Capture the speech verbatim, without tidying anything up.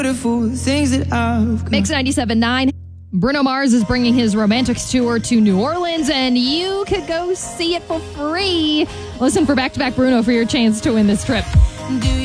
beautiful things that I've got. Mix ninety-seven point nine. Bruno Mars is bringing his Romantics tour to New Orleans, and you could go see it for free. Listen for Back to Back Bruno for your chance to win this trip. Do